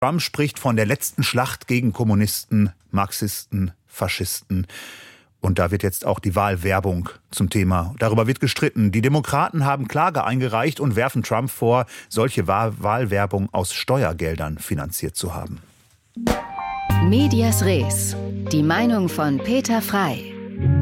Trump spricht von der letzten Schlacht gegen Kommunisten, Marxisten, Faschisten. Und da wird jetzt auch die Wahlwerbung zum Thema. Darüber wird gestritten. Die Demokraten haben Klage eingereicht und werfen Trump vor, solche Wahlwerbung aus Steuergeldern finanziert zu haben. Medias Res. Die Meinung von Peter Frey.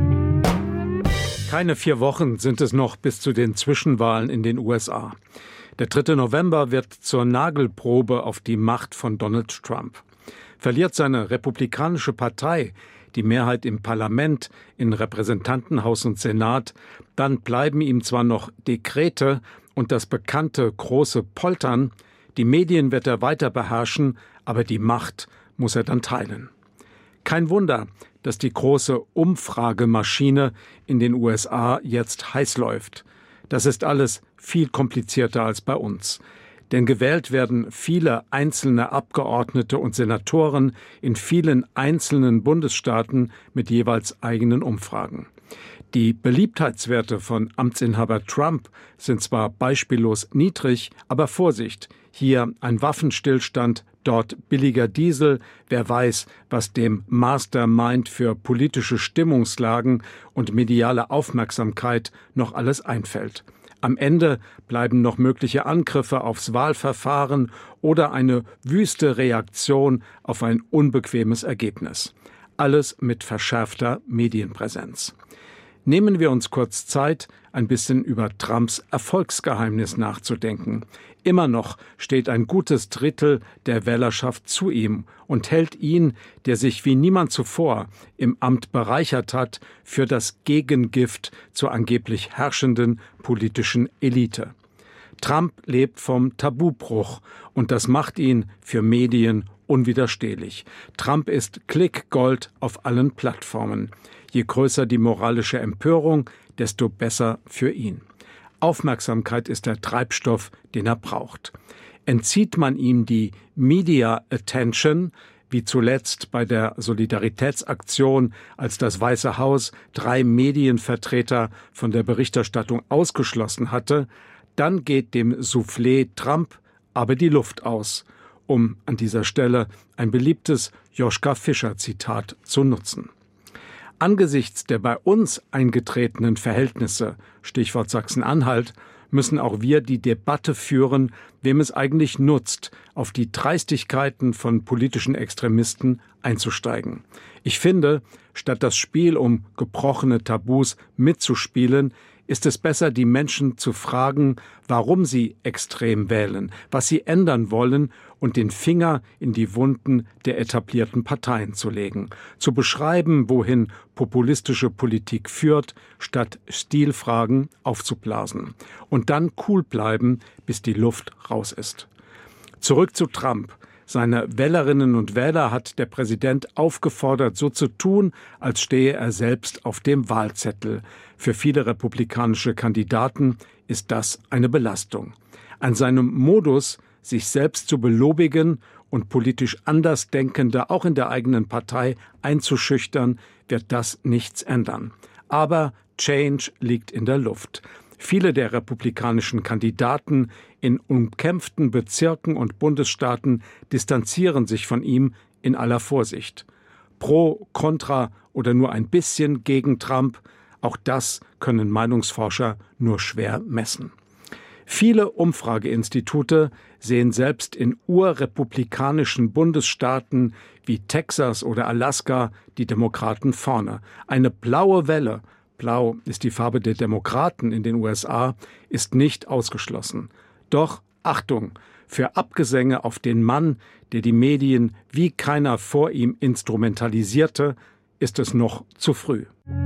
Keine 4 Wochen sind es noch bis zu den Zwischenwahlen in den USA. Der 3. November wird zur Nagelprobe auf die Macht von Donald Trump. Verliert seine republikanische Partei die Mehrheit im Parlament, in Repräsentantenhaus und Senat, dann bleiben ihm zwar noch Dekrete und das bekannte große Poltern, die Medien wird er weiter beherrschen, aber die Macht muss er dann teilen. Kein Wunder, dass die große Umfragemaschine in den USA jetzt heiß läuft. Das ist alles viel komplizierter als bei uns. Denn gewählt werden viele einzelne Abgeordnete und Senatoren in vielen einzelnen Bundesstaaten mit jeweils eigenen Umfragen. Die Beliebtheitswerte von Amtsinhaber Trump sind zwar beispiellos niedrig, aber Vorsicht, hier ein Waffenstillstand, dort billiger Diesel, wer weiß, was dem Mastermind für politische Stimmungslagen und mediale Aufmerksamkeit noch alles einfällt. Am Ende bleiben noch mögliche Angriffe aufs Wahlverfahren oder eine wüste Reaktion auf ein unbequemes Ergebnis. Alles mit verschärfter Medienpräsenz. Nehmen wir uns kurz Zeit, ein bisschen über Trumps Erfolgsgeheimnis nachzudenken. Immer noch steht ein gutes Drittel der Wählerschaft zu ihm und hält ihn, der sich wie niemand zuvor im Amt bereichert hat, für das Gegengift zur angeblich herrschenden politischen Elite. Trump lebt vom Tabubruch und das macht ihn für Medien unwiderstehlich. Trump ist Klickgold auf allen Plattformen. Je größer die moralische Empörung, desto besser für ihn. Aufmerksamkeit ist der Treibstoff, den er braucht. Entzieht man ihm die Media Attention, wie zuletzt bei der Solidaritätsaktion, als das Weiße Haus 3 Medienvertreter von der Berichterstattung ausgeschlossen hatte, dann geht dem Soufflé Trump aber die Luft aus, um an dieser Stelle ein beliebtes Joschka Fischer-Zitat zu nutzen. Angesichts der bei uns eingetretenen Verhältnisse, Stichwort Sachsen-Anhalt, müssen auch wir die Debatte führen, wem es eigentlich nutzt, auf die Dreistigkeiten von politischen Extremisten einzusteigen. Ich finde, statt das Spiel um gebrochene Tabus mitzuspielen, ist es besser, die Menschen zu fragen, warum sie extrem wählen, was sie ändern wollen und den Finger in die Wunden der etablierten Parteien zu legen, zu beschreiben, wohin populistische Politik führt, statt Stilfragen aufzublasen. Und dann cool bleiben, bis die Luft raus ist. Zurück zu Trump. Seine Wählerinnen und Wähler hat der Präsident aufgefordert, so zu tun, als stehe er selbst auf dem Wahlzettel. Für viele republikanische Kandidaten ist das eine Belastung. An seinem Modus, sich selbst zu belobigen und politisch Andersdenkende auch in der eigenen Partei einzuschüchtern, wird das nichts ändern. Aber Change liegt in der Luft. Viele der republikanischen Kandidaten in umkämpften Bezirken und Bundesstaaten distanzieren sich von ihm in aller Vorsicht. Pro, kontra oder nur ein bisschen gegen Trump, auch das können Meinungsforscher nur schwer messen. Viele Umfrageinstitute sehen selbst in urrepublikanischen Bundesstaaten wie Texas oder Alaska die Demokraten vorne. Eine blaue Welle, blau ist die Farbe der Demokraten in den USA, ist nicht ausgeschlossen. Doch Achtung, für Abgesänge auf den Mann, der die Medien wie keiner vor ihm instrumentalisierte, ist es noch zu früh.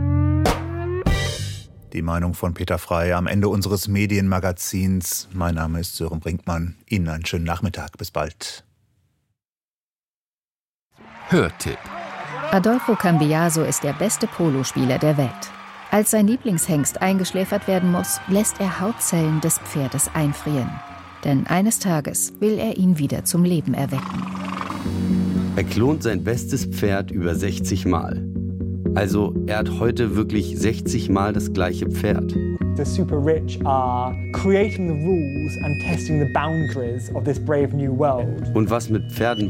Die Meinung von Peter Frey am Ende unseres Medienmagazins. Mein Name ist Sören Brinkmann. Ihnen einen schönen Nachmittag. Bis bald. Hörtipp. Adolfo Cambiaso ist der beste Polospieler der Welt. Als sein Lieblingshengst eingeschläfert werden muss, lässt er Hautzellen des Pferdes einfrieren. Denn eines Tages will er ihn wieder zum Leben erwecken. Er klont sein bestes Pferd über 60 Mal. Also er hat heute wirklich 60 Mal das gleiche Pferd. The super rich are creating the rules and testing the boundaries of this brave new world. Und was mit Pferden